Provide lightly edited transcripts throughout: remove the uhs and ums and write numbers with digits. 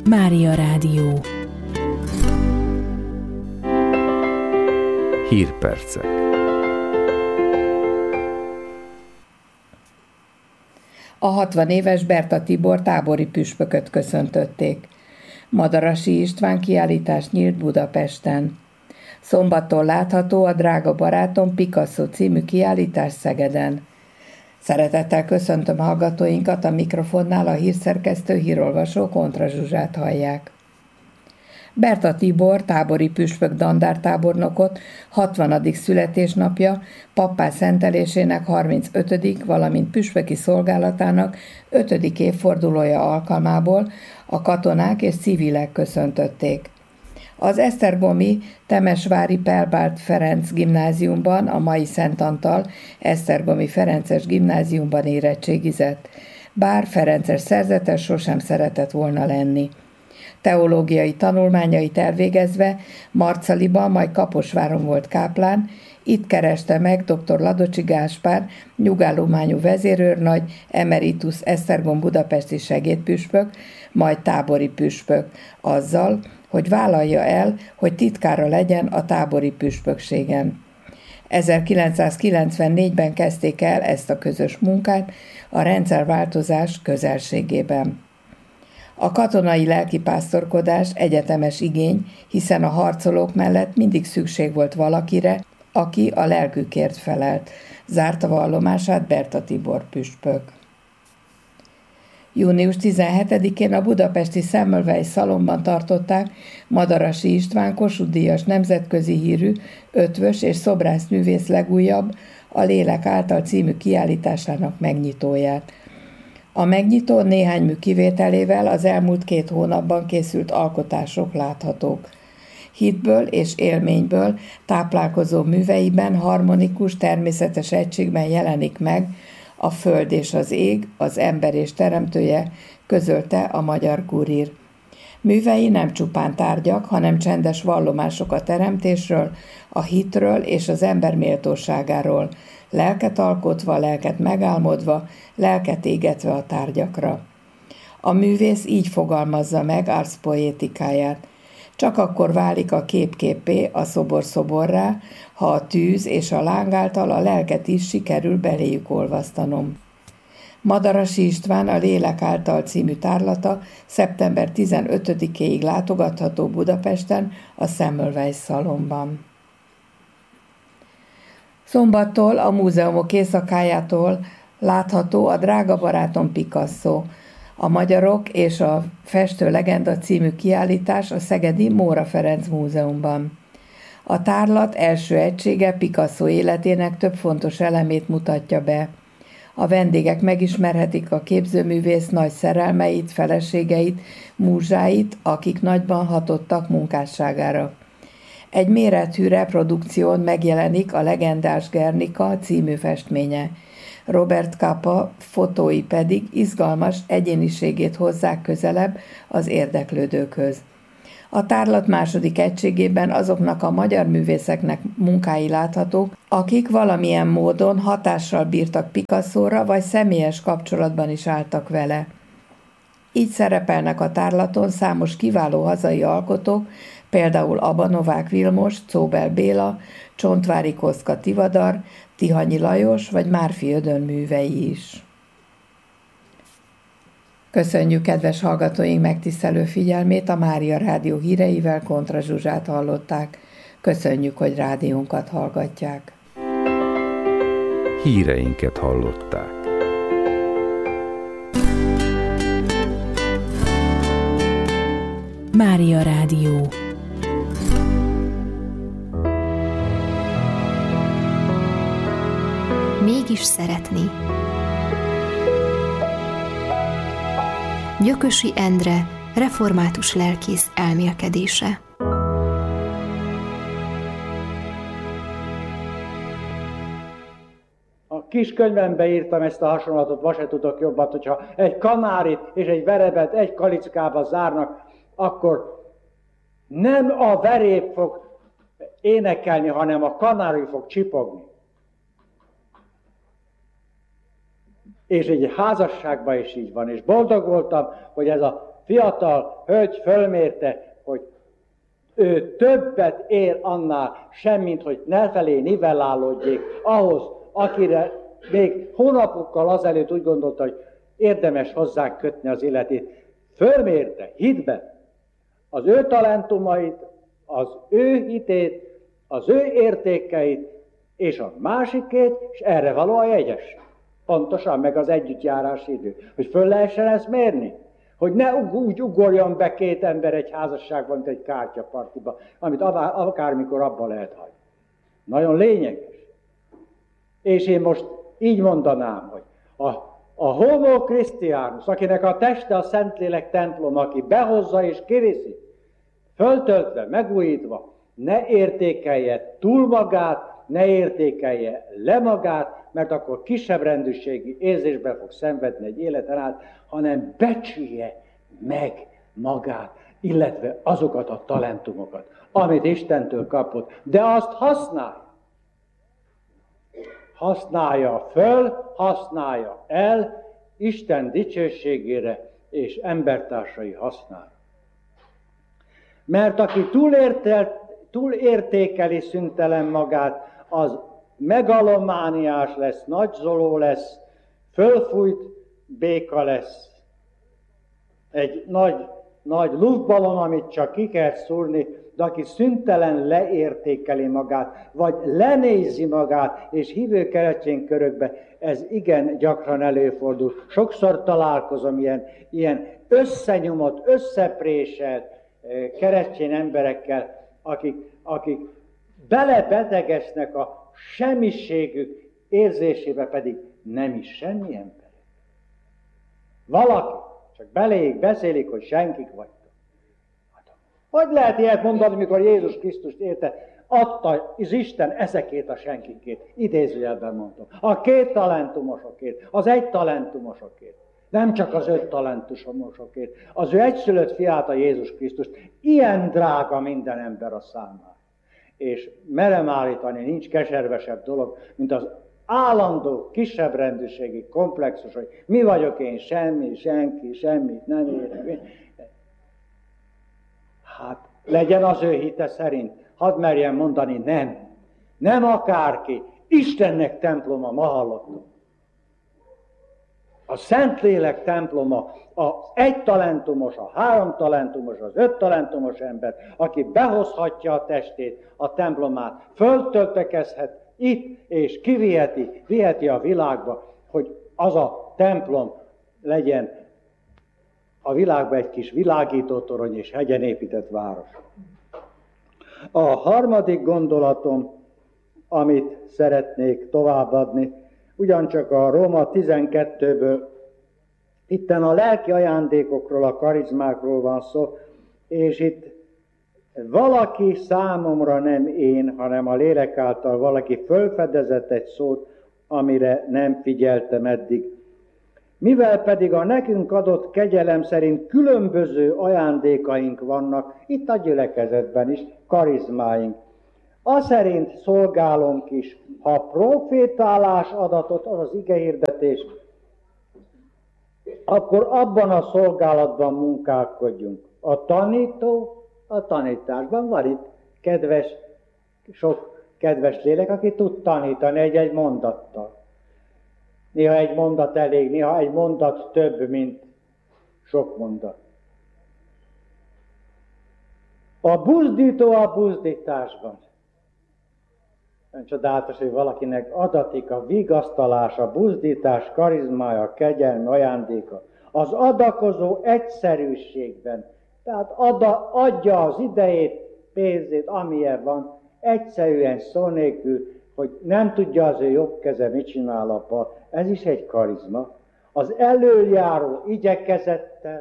Mária Rádió. Hírpercek. A 60 éves Berta Tibor tábori püspököt köszöntötték. Madarasi István kiállítás nyílt Budapesten. Szombattól látható a Drága barátom Picasso című kiállítás Szegeden. Szeretettel köszöntöm hallgatóinkat, a mikrofonnál a hírszerkesztő, hírolvasó Kontra Zsuzsát hallják. Berta Tibor tábori püspök dandártábornokot 60. születésnapja, pappá szentelésének 35., valamint püspöki szolgálatának 5. évfordulója alkalmából a katonák és civilek köszöntötték. Az esztergomi Temesvári Pelbárt Ferenc gimnáziumban, a mai Szent Antal Esztergomi Ferences gimnáziumban érettségizett, bár ferences szerzetes sosem szeretett volna lenni. Teológiai tanulmányait elvégezve Marcaliban, majd Kaposváron volt káplán, itt kereste meg dr. Ladocsi Gáspár, nyugállományú vezérőrnagy, emeritus Esztergom budapesti segédpüspök, majd tábori püspök, azzal, hogy vállalja el, hogy titkára legyen a tábori püspökségen. 1994-ben kezdték el ezt a közös munkát a rendszerváltozás közelségében. A katonai lelkipásztorkodás egyetemes igény, hiszen a harcolók mellett mindig szükség volt valakire, aki a lelkükért felelt, zárta vallomását Berta Tibor püspök. Június 17-én a budapesti Semmelweis szalonban tartották Madarasi István Kossuth-díjas nemzetközi hírű ötvös és szobrászművész legújabb, a Lélek által című kiállításának megnyitóját. A megnyitó néhány mű kivételével az elmúlt 2 hónapban készült alkotások láthatók. Hitből és élményből táplálkozó műveiben harmonikus, természetes egységben jelenik meg a föld és az ég, az ember és teremtője, közölte a Magyar Kurír. Művei nem csupán tárgyak, hanem csendes vallomások a teremtésről, a hitről és az ember méltóságáról, lelket alkotva, lelket megálmodva, lelket égetve a tárgyakra. A művész így fogalmazza meg ars poétikáját. Csak akkor válik a kép képpé, a szobor szoborrá, ha a tűz és a láng által a lelket is sikerül beléjük olvasztanom. Madarasi István a Lélek által című tárlata szeptember 15-éig látogatható Budapesten, a Semmelweis szalonban. Szombattól a múzeumok éjszakájától látható a Drága barátom Picasso, a Magyarok és a Festő legenda című kiállítás a szegedi Móra Ferenc Múzeumban. A tárlat első egysége Picasso életének több fontos elemét mutatja be. A vendégek megismerhetik a képzőművész nagy szerelmeit, feleségeit, múzsáit, akik nagyban hatottak munkásságára. Egy mérethű reprodukción megjelenik a legendás Guernica című festménye. Robert Capa fotói pedig izgalmas egyéniségét hozzák közelebb az érdeklődőkhöz. A tárlat második egységében azoknak a magyar művészeknek munkái láthatók, akik valamilyen módon hatással bírtak Picassóra, vagy személyes kapcsolatban is álltak vele. Így szerepelnek a tárlaton számos kiváló hazai alkotók, például Aba Novák Vilmos, Czóbel Béla, Csontvári Kosztka Tivadar, Tihanyi Lajos vagy Márfi Ödön művei is. Köszönjük kedves hallgatóink megtisztelő figyelmét, a Mária Rádió híreivel Kontra Zsuzsát hallották. Köszönjük, hogy rádiónkat hallgatják. Híreinket hallották. Mária Rádió. Mégis szeretni. Gyökösi Endre, református lelkész elmélkedése. A kis könyvembe írtam ezt a hasonlatot, ma se tudok jobbat, hogyha egy kanárit és egy verebet egy kalickába zárnak, akkor nem a verép fog énekelni, hanem a kanári fog csipogni. És egy házasságban is így van, és boldog voltam, hogy ez a fiatal hölgy fölmérte, hogy ő többet ér annál, semmint, hogy nefelé nivellálódjék ahhoz, akire még hónapokkal azelőtt úgy gondolta, hogy érdemes hozzá kötni az életét. Fölmérte hitbe az ő talentumait, az ő hitét, az ő értékeit, és a másikét, és erre való a jegyes. Pontosan, meg az együttjárási idő. Hogy föl lehessen ezt mérni? Hogy ne úgy ugorjon be két ember egy házasságban, mint egy kártyapartiba, amit akármikor abba lehet hagyni. Nagyon lényeges. És én most így mondanám, hogy a homo Christianus, akinek a teste a Szentlélek templom, aki behozza és kiviszi, föltöltve, megújítva, ne értékelje túl magát, ne értékelje le magát, mert akkor kisebb rendűségi érzésben fog szenvedni egy életen át, hanem becsülje meg magát, illetve azokat a talentumokat, amit Istentől kapott, de azt használja. Használja föl, használja el, Isten dicsőségére és embertársai hasznára. Mert aki túlértékeli szüntelen magát, az megalomániás lesz, nagyzoló lesz, fölfújt béka lesz. Egy nagy luftballon, amit csak ki kell szúrni, de aki szüntelen leértékeli magát, vagy lenézi magát, és hívő keresztény körökbe, ez igen gyakran előfordul. Sokszor találkozom ilyen összenyomott, összepréselt keresztény emberekkel, akik belebetegesznek a semmiségük érzésébe, pedig nem is semmi ember. Valaki csak beléjük beszélik, hogy senkik vagytok. Hogy lehet ilyet mondani, mikor Jézus Krisztust érte, adta az Isten ezekét a senkikét, idézőjelben mondom, a 2 talentumosokért, az 1 talentumosokért, nem csak az 5 talentumosokért, az ő egyszülött fiát, a Jézus Krisztust, ilyen drága minden ember a számára. És merem állítani, nincs keservesebb dolog, mint az állandó, kisebb rendűségi komplexus, hogy mi vagyok én, semmi, senki, semmit nem érek. Hát legyen az ő hite szerint, hadd merjem mondani, nem akárki, Istennek temploma, ma hallottam. A Szentlélek temploma, az 1 talentumos, a 3 talentumos, az 5 talentumos ember, aki behozhatja a testét, a templomát, föltöltekezhet itt, és viheti a világba, hogy az a templom legyen a világban egy kis világítótorony és hegyen épített város. A harmadik gondolatom, amit szeretnék továbbadni, ugyancsak a Róma 12-ből, itten a lelki ajándékokról, a karizmákról van szó, és itt valaki számomra nem én, hanem a lélek által valaki fölfedezett egy szót, amire nem figyeltem eddig. Mivel pedig a nekünk adott kegyelem szerint különböző ajándékaink vannak, itt a gyülekezetben is, karizmáink. Aszerint szolgálunk is, ha profétálás adatot, az az igehirdetés, akkor abban a szolgálatban munkálkodjunk. A tanító a tanításban van itt sok kedves lélek, aki tud tanítani egy-egy mondattal. Néha egy mondat elég, néha egy mondat több, mint sok mondat. A buzdító a buzdításban. Nem csodálatos, hogy valakinek adatik a vigasztalás, a buzdítás, karizmája, a kegyelmi ajándéka. Az adakozó egyszerűségben. Tehát adja az idejét, pénzét, amilyen van, egyszerűen szó nélkül, hogy nem tudja az ő jobb keze, mit csinál apa. Ez is egy karizma. Az elöljáró igyekezettel,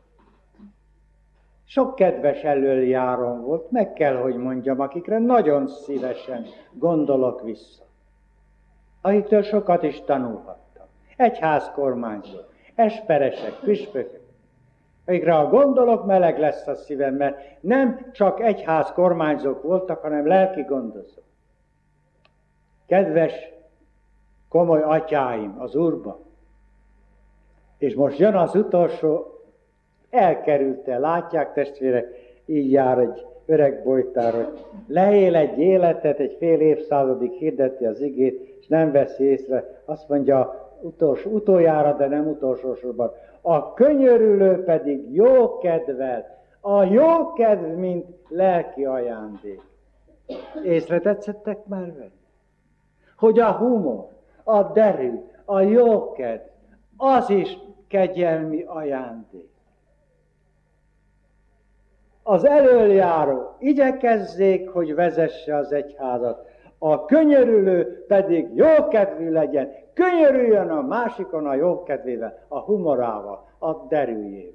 sok kedves elöljáron volt, meg kell, hogy mondjam, akikre nagyon szívesen gondolok vissza. Akiktől sokat is tanulhattam. Egyházkormányzó, esperesek, püspökök. Akikre ha gondolok, meleg lesz a szívem, mert nem csak egyházkormányzók voltak, hanem lelki gondozók. Kedves, komoly atyáim az Úrban. És most jön az utolsó, elkerülte. Látják, testvérek, így jár egy öreg bojtár, hogy leél egy életet, egy fél évszázadig hirdeti az igét, és nem veszi észre. Azt mondja utoljára, de nem utolsó sorban. A könyörülő pedig jókedvel. A jókedv, mint lelki ajándék. Észre tetszettek már vele? Hogy a humor, a derű, a jókedv, az is kegyelmi ajándék. Az elöljáró igyekezzék, hogy vezesse az egyházat, a könyörülő pedig jókedvű legyen, könyörüljön a másikon a jókedvével, a humorával, a derűjével.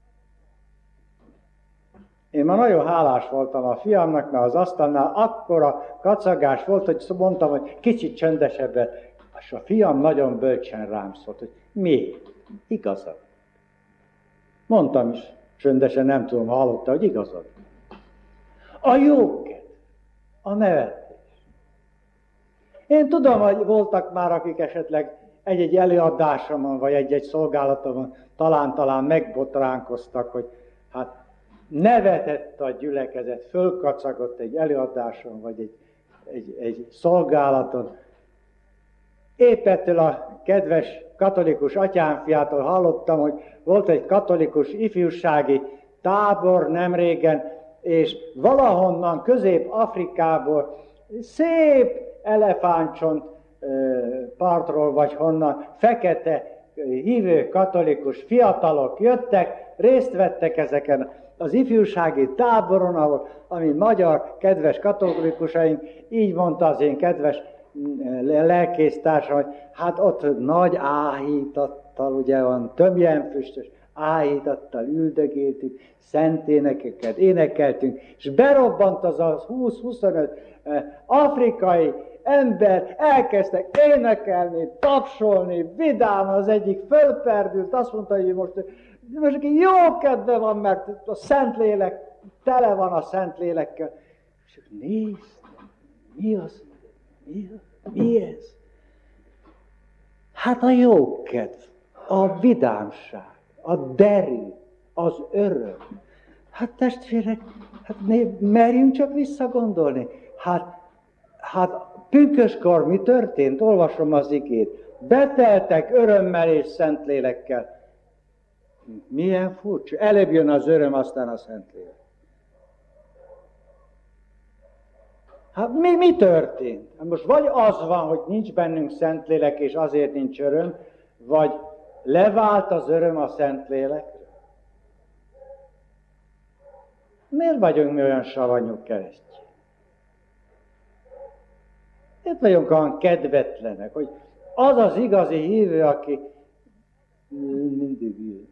Én már nagyon hálás voltam a fiamnak, mert az asztalnál akkora kacagás volt, hogy mondtam, hogy kicsit csöndesebben, és a fiam nagyon bölcsen rám szólt, hogy miért? Igazad. Mondtam is, csöndesen nem tudom, hallotta, hogy igazad. A jókedv, a nevetés. Én tudom, hogy voltak már, akik esetleg egy-egy előadásomon, vagy egy-egy szolgálatomon talán megbotránkoztak, hogy hát nevetett a gyülekezet, fölkacagott egy előadáson, vagy egy szolgálaton. Épp ettől a kedves katolikus atyámfiától hallottam, hogy volt egy katolikus ifjúsági tábor nemrégen, és valahonnan Közép-Afrikából szép elefántcsont partról vagy honnan fekete hívő katolikus fiatalok jöttek, részt vettek ezeken az ifjúsági táboron, ahol ami magyar kedves katolikusaink, így mondta az én kedves lelkésztársam, hogy hát ott nagy áhítattal, ugye van tömjenfüstös áhítattal üldögéltünk, szent énekeket énekeltünk, és berobbant az a 20-25 afrikai ember, elkezdtek énekelni, tapsolni, vidáman, az egyik fölperdült, azt mondta, hogy most jó kedve van, mert a Szentlélek tele van a Szentlélekkel. És néztem, mi az? Mi ez? Hát a jókedv, a vidámság, a derű, az öröm. Hát testvérek, hát merjünk csak visszagondolni. Hát pünköskor mi történt? Olvasom az igét. Beteltek örömmel és Szentlélekkel. Milyen furcsa. Előbb jön az öröm, aztán a Szentlélek. Hát mi történt? Most vagy az van, hogy nincs bennünk Szentlélek, és azért nincs öröm, vagy levált az öröm a Szentlélekre. Miért vagyunk mi olyan savanyú keresztény? Miért vagyunk olyan kedvetlenek, hogy az az igazi hívő, aki mindig hívő.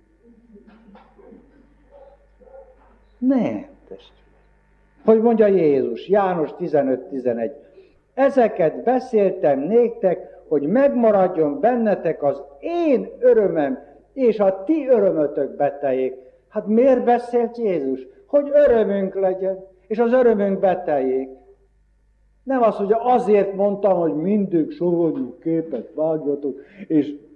Nem, testvérek. Hogy mondja Jézus, János 15-11. Ezeket beszéltem néktek, hogy megmaradjon bennetek az én örömem, és a ti örömötök beteljék. Hát miért beszélt Jézus? Hogy örömünk legyen, és az örömünk beteljék. Nem az, hogy azért mondtam, hogy mindig savanyú képet vágjatok, és